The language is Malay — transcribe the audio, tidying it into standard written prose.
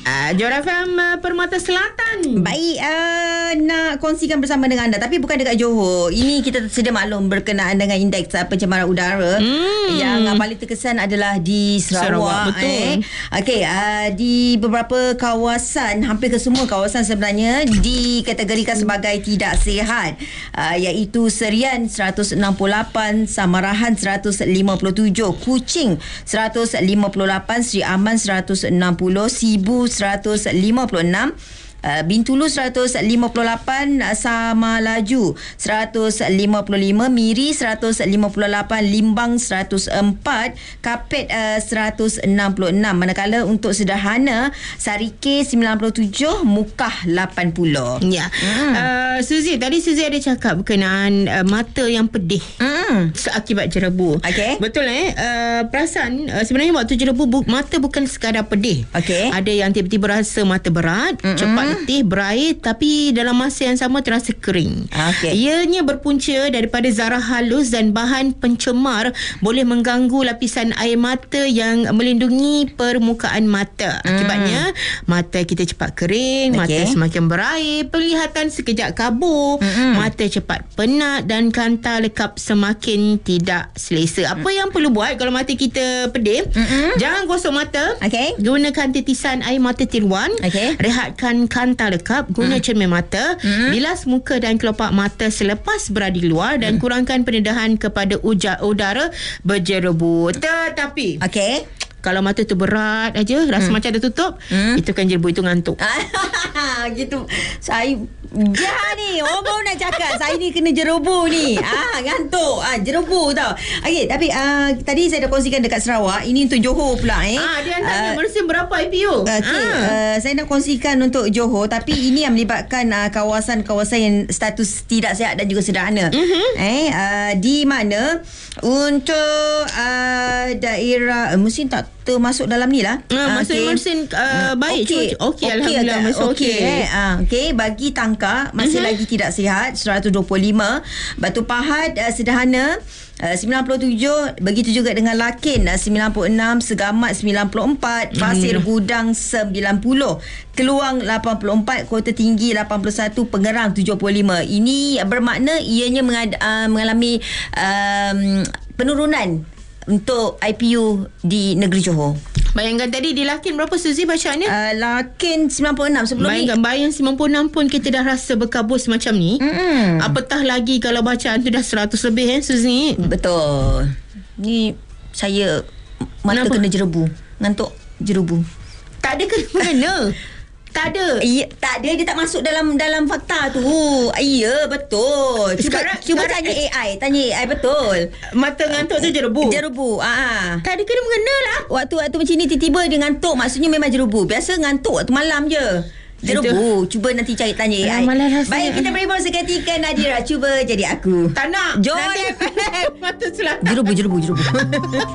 Johor FM Permata Selatan. Baik, nak kongsikan bersama dengan anda, tapi bukan dekat Johor. Ini kita sedia maklum berkenaan dengan indeks pencemaran udara. Yang paling terkesan adalah di Sarawak. Betul. Okey, di beberapa kawasan, hampir ke semua kawasan sebenarnya dikategorikan sebagai tidak sihat, iaitu Serian 168, Samarahan 157, Kuching 158, Sri Aman 160, Sibu 156, Bintulu 158, Samalaju 155, Miri 158, Limbang 104, Kapet 166. Manakala untuk sederhana, Sarike 97, Mukah 80. Ya. Suzy, tadi Suzy ada cakap berkenaan mata yang pedih akibat jerebu. Okey. Betul perasan sebenarnya waktu jerebu mata bukan sekadar pedih. Okey. Ada yang tiba-tiba rasa mata berat, cepat letih, berair, tapi dalam masa yang sama terasa kering. Okey. Ianya berpunca daripada zarah halus dan bahan pencemar boleh mengganggu lapisan air mata yang melindungi permukaan mata. Akibatnya mata kita cepat kering, mata semakin berair, penglihatan sekejap kabur, mata cepat penat dan kanta lekap semakin tidak selesa. Apa yang perlu buat kalau mata kita pedih? Jangan gosok mata. Okey. Gunakan titisan air mata tiruan. Okey. Rehatkan kanta lekap. Guna cermin mata. Bilas muka dan kelopak mata selepas berada di luar dan kurangkan pendedahan kepada udara berjerebu. Tetapi Okey. kalau mata tu berat aja, rasa macam ada tutup, itu kan jerebu, itu ngantuk. Gitu. Saya ni orang baru nak cakap saya ni kena jerebu ni. Ngantuk. Jerebu tau. Okey, tapi tadi saya dah kongsikan dekat Sarawak. Ini untuk Johor pula Dia tanya mesin berapa IPU? Okey, saya nak kongsikan untuk Johor, tapi ini yang melibatkan kawasan-kawasan yang status tidak sihat dan juga sederhana. Di mana untuk daerah mesin tak termasuk dalam ni lah. Mesin baik. Okey, alhamdulillah masuk okey. Okey, bagi Tangka masih lagi tidak sihat 125, Batu Pahat sederhana 97, begitu juga dengan Lakin 96, Segamat 94, Pasir Gudang 90, Keluang 84, Kota Tinggi 81, Pengerang 75. Ini bermakna ianya mengalami penurunan untuk IPU di negeri Johor. Bayangkan tadi di Lakin berapa Suzy bacaannya? Lakin 96 sebelum bayang 96 pun kita dah rasa berkabus macam ni. Apatah lagi kalau bacaan tu dah 100 lebih Suzy. Betul. Ni saya mata kena jerebu. Ngantuk jerebu. Tak ada kena. Tak ada. Tak ada, dia tak masuk dalam fakta tu. Ya, betul. Cuba tanya AI betul. Mata ngantuk tu jerebu. Jerebu. Tak ada kena mengena lah. Waktu macam ni tiba-tiba dia ngantuk, maksudnya memang jerebu. Biasa ngantuk waktu malam je. Jerebu. Cuba nanti cari tanya AI. Baik, kita beri bola seketika. Nadira, cuba jadi aku. Tak nak. Jom. Mata selatan. Jerebu.